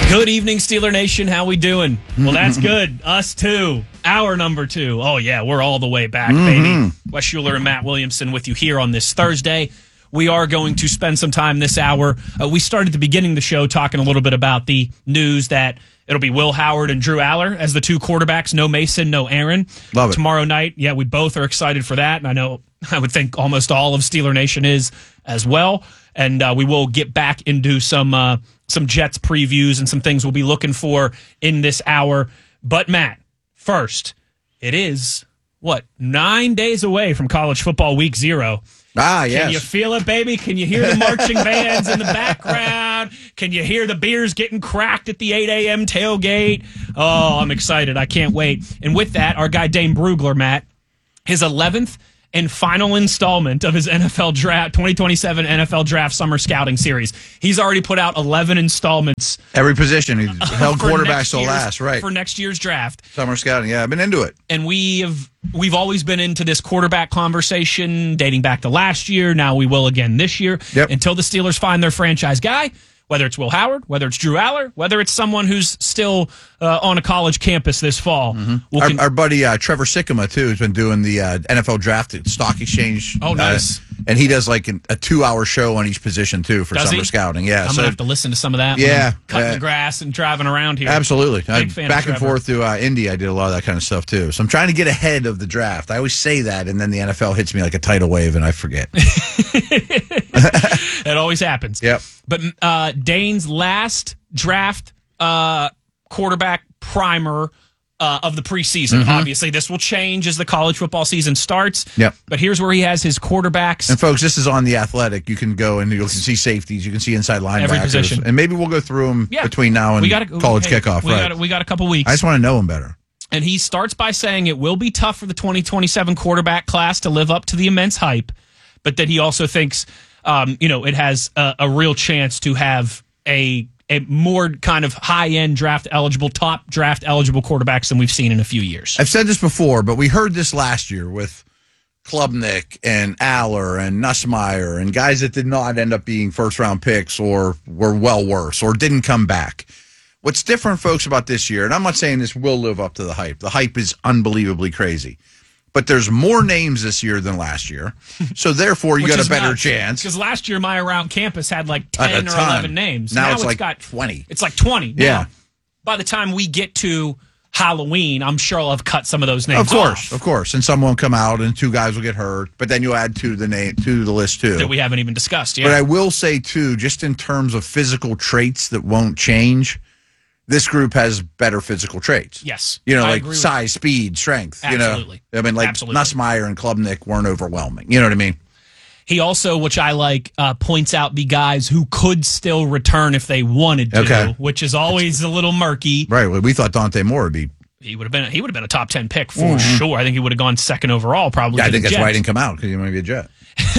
Good evening, Steeler Nation. How we doing? Well, that's good. Us too. Our number 2. Oh, yeah, we're all the way back, baby. Wes Schuler and Matt Williamson with you here on this Thursday. We are going to spend some time this hour. We started at the beginning of the show talking a little bit about the news that it'll be Will Howard and Drew Aller as the 2 quarterbacks. No Mason, no Aaron. Love it. Tomorrow night, yeah, we both are excited for that. And I would think almost all of Steeler Nation is as well. And we will get back into some Jets previews and some things we'll be looking for in this hour. But, Matt, first, it is, 9 days away from college football week 0. Ah, yes. Can you feel it, baby? Can you hear the marching bands in the background? Can you hear the beers getting cracked at the 8 a.m. tailgate? Oh, I'm excited. I can't wait. And with that, our guy Dane Brugler, Matt, his 11th and final installment of his NFL draft, 2027 NFL Draft Summer Scouting Series. He's already put out 11 installments. Every position. He's held quarterbacks till last, right. For next year's draft. Summer Scouting, yeah, I've been into it. And we've always been into this quarterback conversation dating back to last year. Now we will again this year. Yep. Until the Steelers find their franchise guy, whether it's Will Howard, whether it's Drew Aller, whether it's someone who's still on a college campus this fall. Mm-hmm. Our buddy Trevor Sikkema, too, has been doing the NFL draft at Stock Exchange. Oh, nice. And he does like a 2-hour show on each position, too, for Does summer he? scouting. Yeah, I'm going to have to listen to some of that when Yeah. I'm cutting the grass and driving around here. Absolutely. Big fan of Back and Trevor. forth to Indy, I did a lot of that kind of stuff, too. So I'm trying to get ahead of the draft. I always say that, and then the NFL hits me like a tidal wave, and I forget. It always happens. Yep. But Dane's last draft quarterback primer of the preseason. Obviously, this will change as the college football season starts. Yep. But here's where he has his quarterbacks. And folks, this is on The Athletic. You can go and you can see safeties. You can see inside linebackers. Every position. And maybe we'll go through them between now and college kickoff. We got a couple weeks. I just want to know them better. And he starts by saying it will be tough for the 2027 quarterback class to live up to the immense hype, but that he also thinks, it has a real chance to have a more kind of high-end top draft eligible quarterbacks than we've seen in a few years. I've said this before, but we heard this last year with Klubnik and Aller and Nussmeier and guys that did not end up being first-round picks or were well worse or didn't come back. What's different, folks, about this year, and I'm not saying this will live up to the hype. The hype is unbelievably crazy. But there's more names this year than last year. So, therefore, you got a better chance. Because last year, my around campus had like 10 or 11 names. Now it's like got 20. It's like 20. Now, Yeah. by the time we get to Halloween, I'm sure I'll have cut some of those names off. Of course. And some won't come out, and 2 guys will get hurt. But then you add to the list, too. That we haven't even discussed yet. But I will say, too, just in terms of physical traits that won't change, this group has better physical traits. Yes. Like size, speed, strength. Absolutely. Absolutely. Nussmeier and Klubnik weren't overwhelming. You know what I mean? He also, which I like, points out the guys who could still return if they wanted to, which is always a little murky. Right. Well, we thought Dante Moore would be. He would have been a top 10 pick for sure. I think he would have gone second overall probably. Yeah, I think that's why he didn't come out, because he wanted to be a Jet.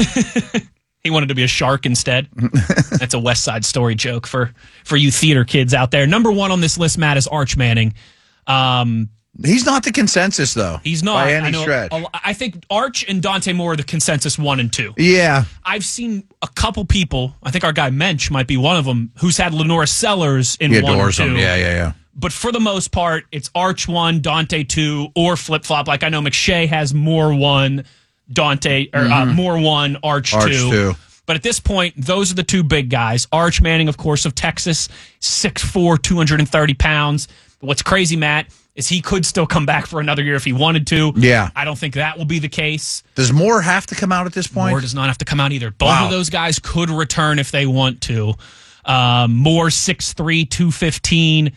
He wanted to be a shark instead. That's a West Side Story joke for you theater kids out there. Number 1 on this list, Matt, is Arch Manning. He's not the consensus, though. He's not. By any stretch. I think Arch and Dante Moore are the consensus 1 and 2. Yeah. I've seen a couple people, I think our guy Mensch might be one of them, who's had Lenora Sellers in 1 or 2. Yeah. But for the most part, it's Arch 1, Dante 2, or flip-flop. Like I know McShay has Moore 1, Moore 1, Arch 2. But at this point, those are the 2 big guys. Arch Manning, of course, of Texas, 6'4", 230 pounds. What's crazy, Matt, is he could still come back for another year if he wanted to. Yeah. I don't think that will be the case. Does Moore have to come out at this point? Moore does not have to come out either. Both of those guys could return if they want to. Moore, 6'3", 215.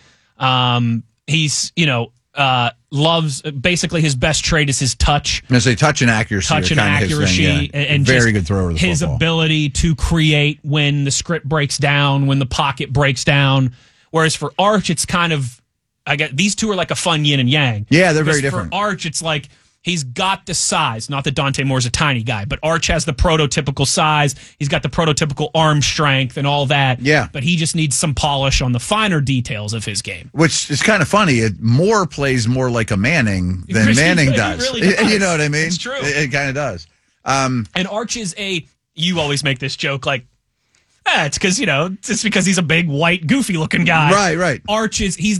He's, loves, basically his best trait is his touch. I say touch and accuracy. Touch and accuracy. And very good thrower of the his football. ability to create when the script breaks down, when the pocket breaks down. Whereas for Arch, it's kind of, these 2 are like a fun yin and yang. Yeah, they're very different. For Arch, it's like he's got the size. Not that Dante Moore's a tiny guy, but Arch has the prototypical size. He's got the prototypical arm strength and all that. Yeah. But he just needs some polish on the finer details of his game. Which is kind of funny. Moore plays more like a Manning than Manning does. Really does. You know what I mean? It's true. It kind of does. And Arch is you always make this joke, like, It's because, it's because he's a big, white, goofy-looking guy. Right. Arch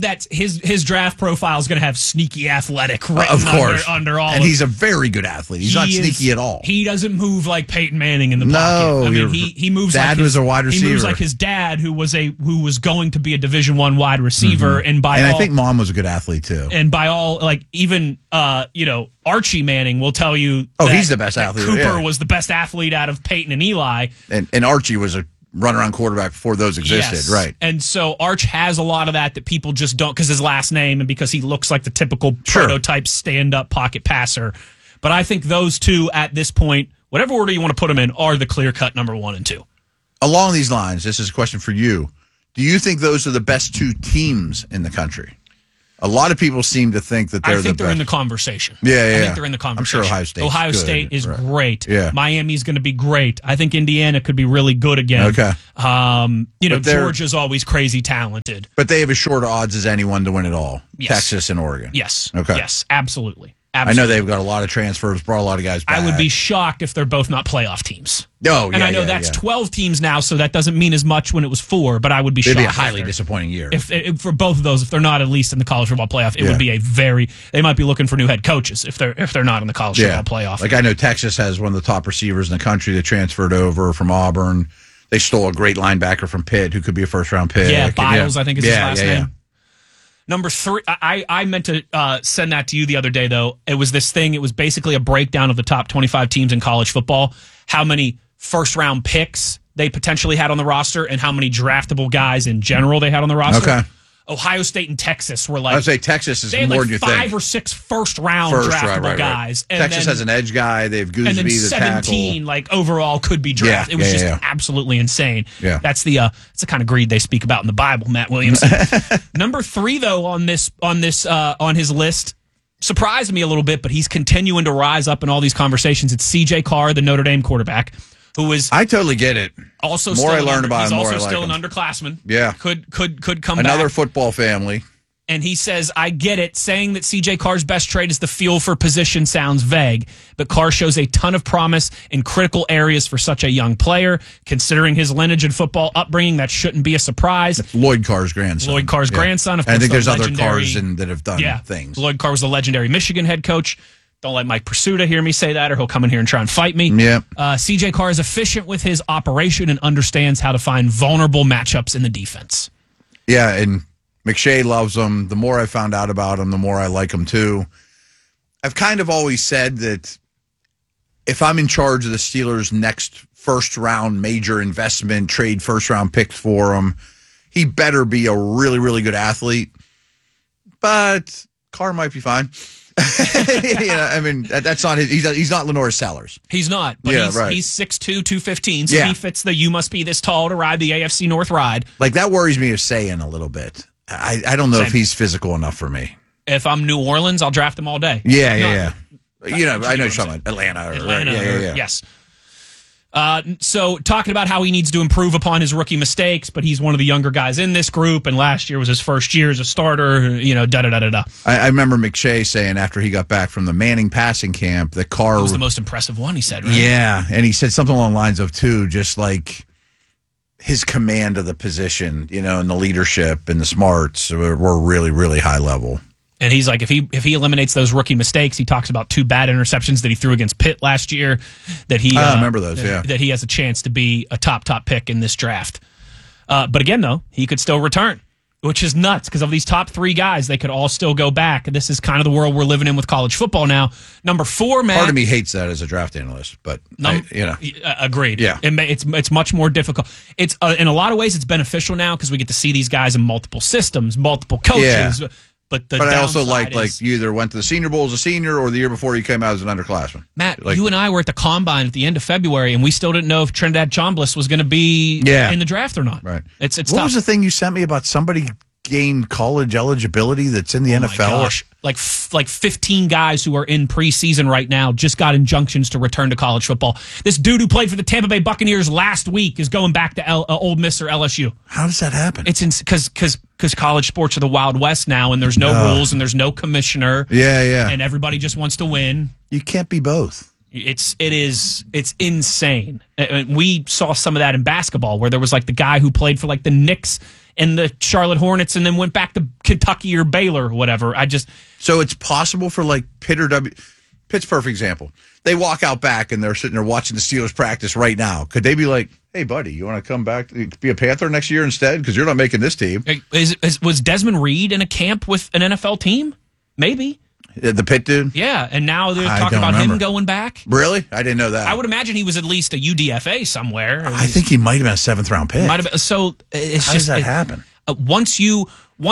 his draft profile is going to have sneaky athletic written of course. under all. And he's a very good athlete. He's not sneaky at all. He doesn't move like Peyton Manning in the pocket. I mean, he moves dad like was a wide receiver. He moves like his dad, who was going to be a Division I wide receiver. And I think Mom was a good athlete, too. And by all, even Archie Manning will tell you he's the best athlete. Cooper was the best athlete out of Peyton and Eli. And Archie was a runaround quarterback before those existed, yes. right? And so Arch has a lot of that people just don't, because his last name and because he looks like the typical prototype stand-up pocket passer. But I think those two at this point, whatever order you want to put them in, are the clear-cut number 1 and 2. Along these lines, this is a question for you. Do you think those are the best two teams in the country? A lot of people seem to think that they're they're in the conversation. Yeah. I think they're in the conversation. I'm sure Ohio State is great. Yeah. Miami's going to be great. I think Indiana could be really good again. Okay. Georgia's always crazy talented. But they have as short odds as anyone to win it all. Yes. Texas and Oregon. Yes. Okay. Yes, absolutely. I know they've got a lot of transfers, brought a lot of guys back. I would be shocked if they're both not playoff teams. Oh, yeah, and I know that's 12 teams now, so that doesn't mean as much when it was 4, but I would be shocked. It'd be a highly disappointing year. If for both of those, if they're not at least in the college football playoff, it would be they might be looking for new head coaches if they're not in the college football playoff. Like I know Texas has one of the top receivers in the country that transferred over from Auburn. They stole a great linebacker from Pitt who could be a first-round pick. Yeah, Biles, I think is his last name. Yeah. Number 3, I meant to send that to you the other day, though. It was this thing. It was basically a breakdown of the top 25 teams in college football, how many first-round picks they potentially had on the roster, and how many draftable guys in general they had on the roster. Okay. Ohio State and Texas were like... I would say Texas is more than you think. 5 or 6 first-round draftable guys. And Texas has an edge guy. They have Gooseby, and then 17, overall could be drafted. It was just absolutely insane. Yeah. That's the kind of greed they speak about in the Bible, Matt Williams. Number 3, though, on his list, surprised me a little bit, but he's continuing to rise up in all these conversations. It's C.J. Carr, the Notre Dame quarterback, who is... I totally get it. Also, more I learn about him, more I like him. He's also still an underclassman. Yeah. Could come back. Another football family. And he says, I get it. Saying that C.J. Carr's best trade is the feel for position sounds vague, but Carr shows a ton of promise in critical areas for such a young player. Considering his lineage and football upbringing, that shouldn't be a surprise. That's Lloyd Carr's grandson. Of course, I think there's other Carrs that have done things. Lloyd Carr was the legendary Michigan head coach. Don't let Mike Pursuta hear me say that, or he'll come in here and try and fight me. Yeah. C.J. Carr is efficient with his operation and understands how to find vulnerable matchups in the defense. Yeah, and McShay loves him. The more I found out about him, the more I like him, too. I've kind of always said that if I'm in charge of the Steelers' next first-round major investment, trade first-round picks for him, he better be a really, really good athlete. But Carr might be fine. That's not his. He's not Lenore Sellers. He's not. But he's 6'2", 215, so he fits the "you must be this tall to ride the AFC North ride." Like that worries me of saying a little bit. I don't know if he's physical enough for me. If I'm New Orleans, I'll draft him all day. Yeah. I know you're talking about Atlanta. Yes. So talking about how he needs to improve upon his rookie mistakes, but he's one of the younger guys in this group, and last year was his first year as a starter, da-da-da-da-da. I remember McShay saying after he got back from the Manning passing camp that Carr was the most impressive one, he said, right? Yeah, and he said something along the lines of, too, just like his command of the position, and the leadership and the smarts were really, really high level. And he's like, if he eliminates those rookie mistakes, he talks about 2 bad interceptions that he threw against Pitt last year. I remember those. That he has a chance to be a top pick in this draft. But again, though, he could still return, which is nuts because of these top 3 guys, they could all still go back. This is kind of the world we're living in with college football now. Number 4, man. Part of me hates that as a draft analyst, but agreed. Yeah, it's much more difficult. It's in a lot of ways it's beneficial now because we get to see these guys in multiple systems, multiple coaches. Yeah. But I also like you either went to the Senior Bowl as a senior or the year before you came out as an underclassman. Matt, you and I were at the Combine at the end of February, and we still didn't know if Trinidad Chambliss was going to be in the draft or not. Right. It's what tough. was the thing you sent me about somebody gained college eligibility that's in the NFL? My gosh. Like 15 guys who are in preseason right now just got injunctions to return to college football. This dude who played for the Tampa Bay Buccaneers last week is going back to Ole Miss or LSU. How does that happen? It's because college sports are the Wild West now, and there's no rules and there's no commissioner. Yeah. And everybody just wants to win. You can't be both. It's insane. We saw some of that in basketball where there was like the guy who played for like the Knicks and the Charlotte Hornets and then went back to Kentucky or Baylor or whatever. So it's possible for like Pitt's perfect example. They walk out back and they're sitting there watching the Steelers practice right now. Could they be like, hey, buddy, you want to come back, be a Panther next year instead? Because you're not making this team. Was Desmond Reed in a camp with an NFL team? Maybe. The Pitt dude? Yeah, and now they're talking about him going back. Really? I didn't know that. I would imagine he was at least a UDFA somewhere. I think he might have been a 7th-round pick. Might have been. So it's How does that happen? Once you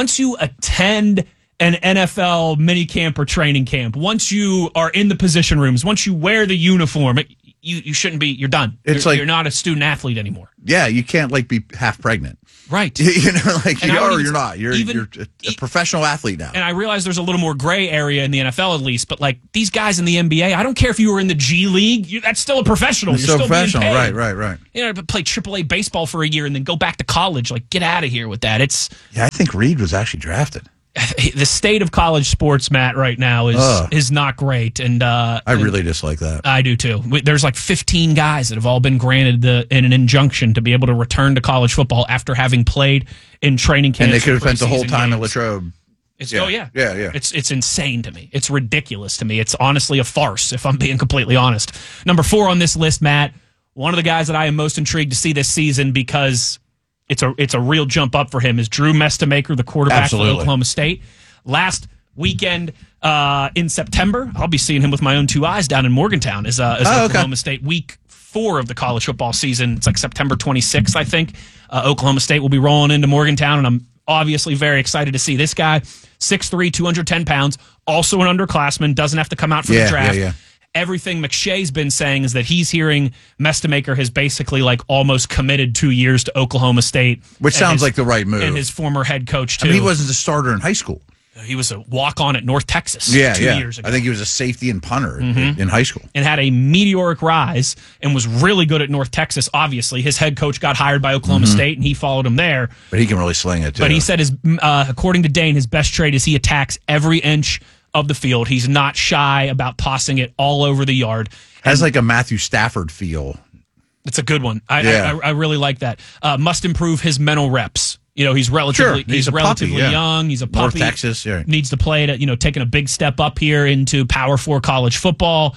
attend an NFL minicamp or training camp, once you are in the position rooms, once you wear the uniform, you shouldn't be. You're done. You're not a student athlete anymore. Yeah, you can't like be half pregnant. Right. You know, like you are or you're not. You're a professional athlete now. And I realize there's a little more gray area in the NFL at least, but like these guys in the NBA, I don't care if you were in the G League, that's still a professional. You're still professional. Being paid. Right. You know, play AAA baseball for a year and then go back to college. Like, get out of here with that. I think Reed was actually drafted. The state of college sports, Matt, right now is not great, and I really dislike that. I do too. There's like 15 guys that have all been granted an injunction to be able to return to college football after having played in training camps. And they could have spent the whole time at Latrobe. Yeah. Yeah. It's insane to me. It's ridiculous to me. It's honestly a farce, if I'm being completely honest. Number 4 on this list, Matt, one of the guys that I am most intrigued to see this season because it's a real jump up for him is Drew Mestamaker, the quarterback for Oklahoma State. Last weekend in September, I'll be seeing him with my own 2 eyes down in Morgantown as Oklahoma State. Week 4 of the college football season. It's like September 26th, I think. Oklahoma State will be rolling into Morgantown, and I'm obviously very excited to see this guy. 6'3", 210 pounds, also an underclassman, doesn't have to come out for the draft. Yeah. Everything McShay's been saying is that he's hearing Mestamaker has basically like almost committed 2 years to Oklahoma State. Which sounds like the right move. And his former head coach, too. I mean, he wasn't a starter in high school. He was a walk-on at North Texas 2 years ago. I think he was a safety and punter in high school. And had a meteoric rise and was really good at North Texas, obviously. His head coach got hired by Oklahoma State, and he followed him there. But he can really sling it, too. But he said, according to Dane, his best trait is he attacks every inch of the field. He's not shy about tossing it all over the yard. Has like a Matthew Stafford feel. It's a good one. I really like that. Must improve his mental reps. You know, he's relatively young. He's a puppy. North Texas, needs to play at, taking a big step up here into Power 4 college football.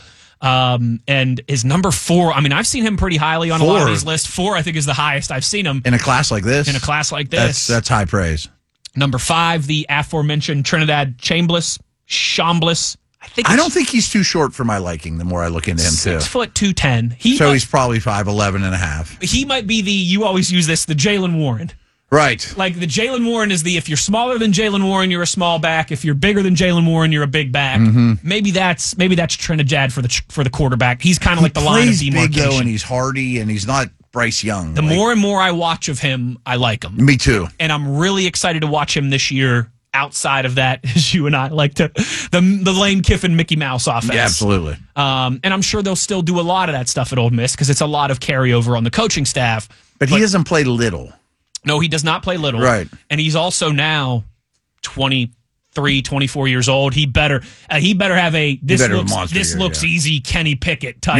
And his number 4, I mean, I've seen him pretty highly on a lot of these lists. 4, I think, is the highest I've seen him. In a class like this? That's high praise. Number 5, the aforementioned Trinidad Chambliss. I don't think he's too short for my liking the more I look into him, too. 6'2", 210. He's probably 5'11" and a half. He might be you always use this, the Jaylen Warren. Right. Like the Jaylen Warren is if you're smaller than Jaylen Warren, you're a small back. If you're bigger than Jaylen Warren, you're a big back. Maybe that's Trinidad for the quarterback. He's kind of like the line of demarcation. Big though, and he's hardy, and he's not Bryce Young. The more and more I watch of him, I like him. Me too. And I'm really excited to watch him this year. Outside of that, as you and I like to, the Lane Kiffin Mickey Mouse offense. Yeah, absolutely. And I'm sure they'll still do a lot of that stuff at Ole Miss because it's a lot of carryover on the coaching staff. But he doesn't play little. No, he does not play little. Right. And he's also now 23, 24 years old. He better have a this looks easy Kenny Pickett type.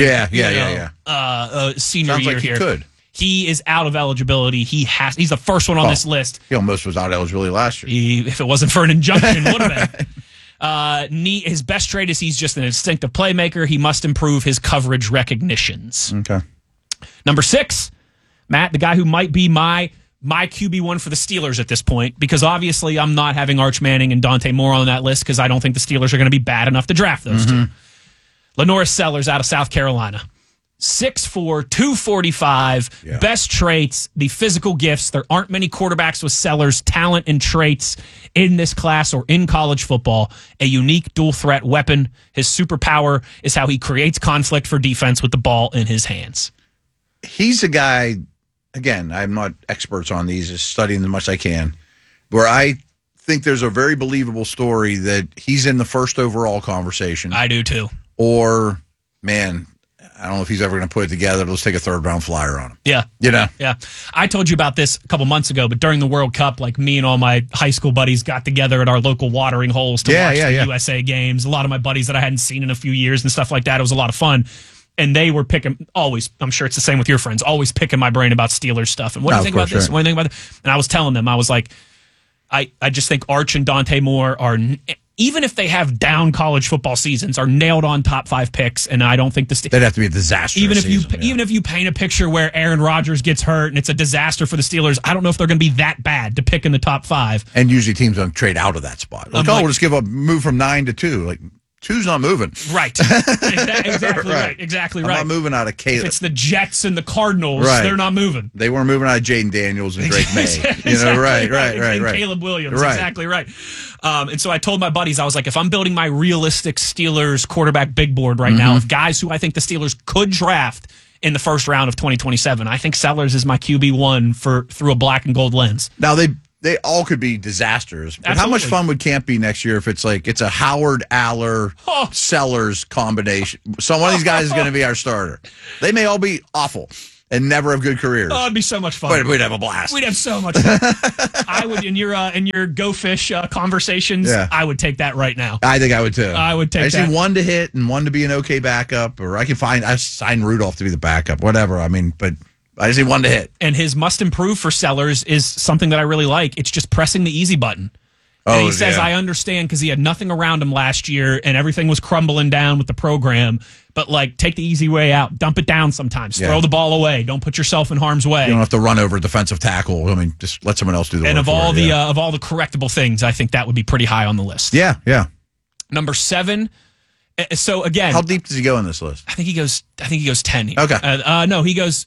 Senior Sounds year like here. He could. He is out of eligibility. He's the first one on this list. He almost was out of eligibility last year. If it wasn't for an injunction, would have been. His best trait is he's just an instinctive playmaker. He must improve his coverage recognitions. Okay. Number 6, Matt, the guy who might be my QB1 for the Steelers at this point, because obviously I'm not having Arch Manning and Dante Moore on that list because I don't think the Steelers are going to be bad enough to draft those two. Lenoris Sellers out of South Carolina. 6'4", 245, best traits, the physical gifts. There aren't many quarterbacks with Sellers' talent and traits in this class or in college football. A unique dual threat weapon. His superpower is how he creates conflict for defense with the ball in his hands. He's a guy, again, I'm not experts on these, just studying as much as I can, where I think there's a very believable story that he's in the first overall conversation. I do too. Or, man, I don't know if he's ever going to put it together. Let's take a 3rd-round flyer on him. Yeah. Yeah. I told you about this a couple months ago, but during the World Cup, like me and all my high school buddies got together at our local watering holes to watch the USA games. A lot of my buddies that I hadn't seen in a few years and stuff like that. It was a lot of fun. And they were picking always. I'm sure it's the same with your friends. Always picking my brain about Steelers stuff. And what do you think about this? Right. What do you think about this? And I was telling them, I was like, I just think Arch and Dante Moore are, even if they have down college football seasons, are nailed on top 5 picks. And I don't think they'd have to be a disaster. Even if you paint a picture where Aaron Rodgers gets hurt and it's a disaster for the Steelers, I don't know if they're going to be that bad to pick in the top 5. And usually teams don't trade out of that spot. Like, we'll just give a move from 9 to 2. Like, 2's not moving. Right. Exactly right. Exactly right. I'm not moving out of Caleb. If it's the Jets and the Cardinals, they're not moving. They weren't moving out of Jaden Daniels and Drake May. Right. Caleb Williams. Right. Exactly right. And so I told my buddies, I was like, if I'm building my realistic Steelers quarterback big board right now, of guys who I think the Steelers could draft in the first round of 2027, I think Sellers is my QB1 through a black and gold lens. Now, they all could be disasters. But how much fun would camp be next year if it's a Howard, Aller, Sellers combination? So one of these guys is going to be our starter. They may all be awful and never have good careers. Oh, it'd be so much fun. But we'd have a blast. We'd have so much fun. I would, in your Go Fish conversations, I would take that right now. I think I would too. I would take that. I just need one to hit and one to be an okay backup, or I sign Rudolph to be the backup, whatever. I mean, but I just need one to hit. And his must improve for Sellers is something that I really like. It's just pressing the easy button. And he says, I understand because he had nothing around him last year and everything was crumbling down with the program. But, take the easy way out. Dump it down sometimes. Throw the ball away. Don't put yourself in harm's way. You don't have to run over a defensive tackle. I mean, just let someone else do the work. And of all the correctable things, I think that would be pretty high on the list. Yeah. Number 7. So, again. How deep does he go in this list? I think he goes 10 here. Okay. No, he goes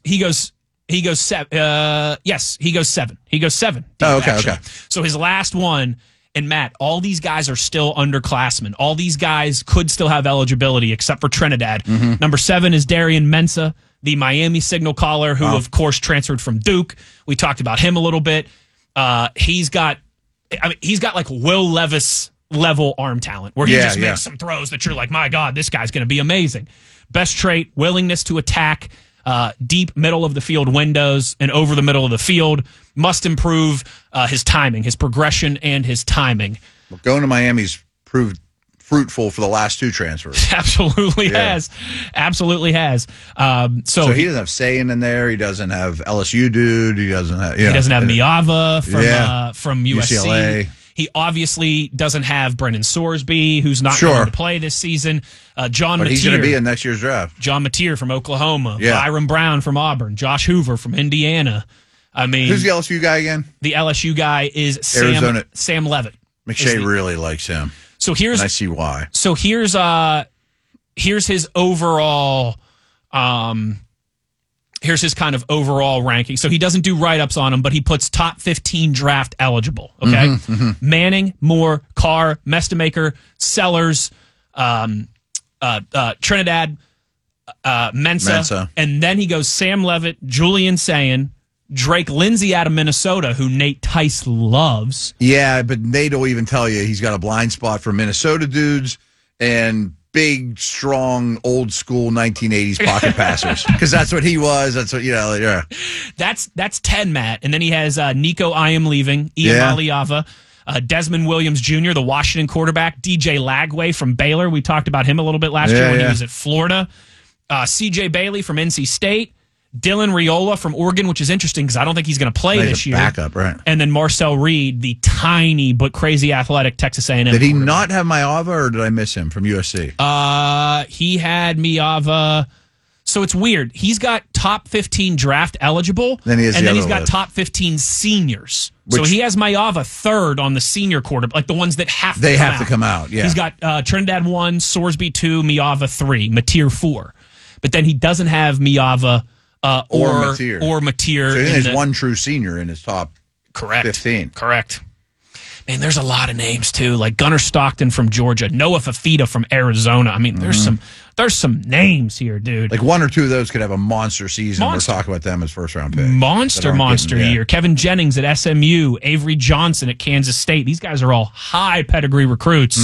7. Yes, he goes 7. He goes 7. Okay. So his last one, and Matt, all these guys are still underclassmen. All these guys could still have eligibility except for Trinidad. Number 7 is Darian Mensah, the Miami signal caller, who of course transferred from Duke. We talked about him a little bit. He's got like Will Levis level arm talent where he just makes some throws that you're like, my God, this guy's going to be amazing. Best trait, willingness to attack. Deep middle of the field windows and over the middle of the field. Must improve his timing, his progression, and his timing. Well, going to Miami's proved fruitful for the last 2 transfers. Absolutely has. So he doesn't have Sayin in there. He doesn't have LSU dude. He doesn't have Miava from USC. UCLA. He obviously doesn't have Brendan Sorsby, who's not going to play this season. John Mateer. He's going to be in next year's draft. John Mateer from Oklahoma. Yeah. Byron Brown from Auburn. Josh Hoover from Indiana. I mean, who's the LSU guy again? The LSU guy is Sam Levitt. McShay really likes him. So here's, and I see why. So here's his overall. Here's his kind of overall ranking. So he doesn't do write-ups on him, but he puts top 15 draft eligible. Okay, Manning, Moore, Carr, Mestemaker, Sellers, Trinidad, Mensah, and then he goes Sam Levitt, Julian Sayin, Drake Lindsay out of Minnesota, who Nate Tice loves. Yeah, but Nate will even tell you he's got a blind spot for Minnesota dudes and big, strong, old school 1980s pocket passers, because that's what he was. That's what That's 10, Matt, and then he has Nico I am leaving, Ian Aliava, Desmond Williams Jr., the Washington quarterback, DJ Lagway from Baylor. We talked about him a little bit last year when he was at Florida. CJ Bailey from NC State. Dylan Riola from Oregon, which is interesting because I don't think he's going to play this year. Backup, right? And then Marcel Reed, the tiny but crazy athletic Texas A&M. Did he not have Miava, or did I miss him from USC? He had Miava. So it's weird. He's got top 15 draft eligible, then he's got top 15 seniors. So he has Miava third on the senior quarter, like the ones that have to come out. Yeah, he's got Trinidad 1, Sorsby 2, Miava 3, Mateer 4, but then he doesn't have Miava. Or Mateer. So there's one true senior in his top 15. Correct. Man, there's a lot of names too, like Gunnar Stockton from Georgia, Noah Fafita from Arizona. I mean, there's some names here, dude. Like one or two of those could have a monster season. We're talking about them as first round picks. Monster year. Kevin Jennings at SMU, Avery Johnson at Kansas State. These guys are all high pedigree recruits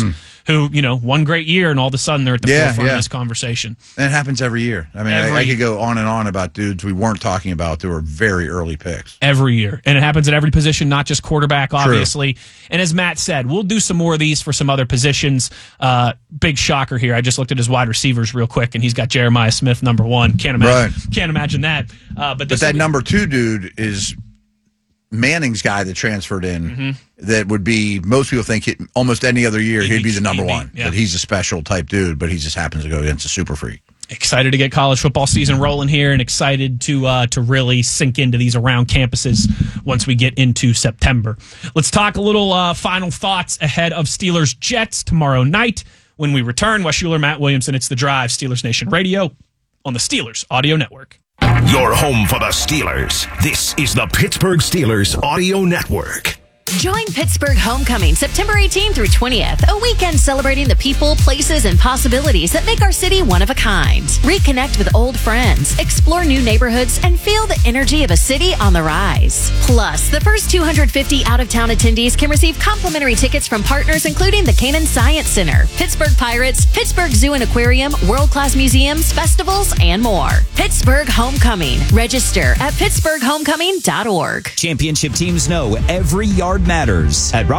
who, one great year and all of a sudden they're at the forefront of this conversation. And it happens every year. I mean, I could go on and on about dudes we weren't talking about that were very early picks. Every year. And it happens at every position, not just quarterback, obviously. True. And as Matt said, we'll do some more of these for some other positions. Big shocker here. I just looked at his wide receivers real quick, and he's got Jeremiah Smith, number 1. Can't imagine that. But that number 2 dude is Manning's guy that transferred in. That would be, most people think almost any other year he'd be the number 1. Yeah. That he's a special type dude, but he just happens to go against a super freak. Excited to get college football season rolling here, and excited to really sink into these around campuses once we get into September. Let's talk a little final thoughts ahead of Steelers-Jets tomorrow night. When we return, Wes Schuler, Matt Williamson, it's The Drive, Steelers Nation Radio on the Steelers Audio Network. Your home for the Steelers. This is the Pittsburgh Steelers Audio Network. Join Pittsburgh Homecoming September 18th through 20th, a weekend celebrating the people, places, and possibilities that make our city one of a kind. Reconnect with old friends, explore new neighborhoods, and feel the energy of a city on the rise. Plus, the first 250 out-of-town attendees can receive complimentary tickets from partners including the Canaan Science Center, Pittsburgh Pirates, Pittsburgh Zoo and Aquarium, world-class museums, festivals, and more. Pittsburgh Homecoming. Register at pittsburghhomecoming.org. Championship teams know every yard matters. At